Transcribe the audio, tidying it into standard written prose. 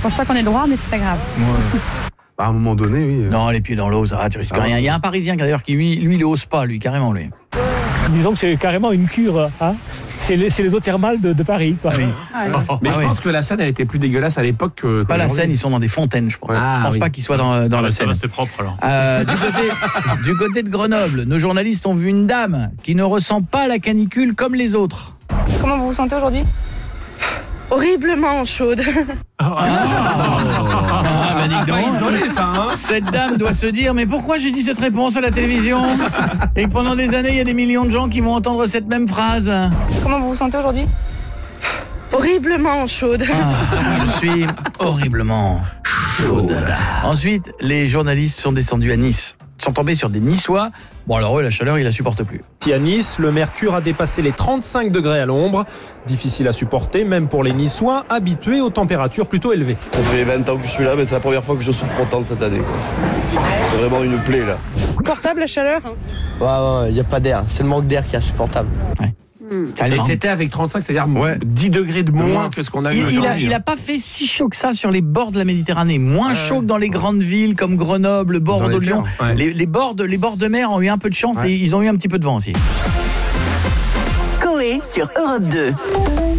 pense pas qu'on ait le droit, mais c'est pas grave. Ouais. À un moment donné, oui. Non, les pieds dans l'eau, ça va, tu risques rien. Il y a un Parisien d'ailleurs qui, lui, il ose pas, lui, carrément, lui. Disons que c'est carrément une cure, hein. C'est les eaux thermales de Paris, quoi. Oui. Mais je pense que la Seine, elle était plus dégueulasse à l'époque que. C'est pas la Seine, ils sont dans des fontaines, je pense. Je pense pas qu'ils soient dans la Seine. C'est propre alors. Du côté de Grenoble, nos journalistes ont vu une dame qui ne ressent pas la canicule comme les autres. Comment vous vous sentez aujourd'hui ? Horriblement chaude. Isolé, ça, hein. Cette dame doit se dire, mais pourquoi j'ai dit cette réponse à la télévision ? Et que pendant des années, il y a des millions de gens qui vont entendre cette même phrase. Comment vous vous sentez aujourd'hui ? Horriblement chaude. Je suis horriblement chaude. Ensuite, les journalistes sont descendus à Nice. Ils sont tombés sur des Niçois. Bon, alors eux, la chaleur, ils la supportent plus. Ici à Nice, le mercure a dépassé les 35 degrés à l'ombre. Difficile à supporter, même pour les Niçois habitués aux températures plutôt élevées. Ça fait 20 ans que je suis là, mais c'est la première fois que je souffre autant de cette année. C'est vraiment une plaie là. Portable la chaleur ? Ouais, il n'y a pas d'air. C'est le manque d'air qui est insupportable. Ouais. Et c'était avec 35, c'est-à-dire 10 degrés de moins que ce qu'on a eu aujourd'hui. Il a pas fait si chaud que ça sur les bords de la Méditerranée. Moins chaud que dans les grandes villes comme Grenoble, Bordeaux, Lyon. Les bords de mer ont eu un peu de chance et ils ont eu un petit peu de vent aussi. Coé sur Europe 2.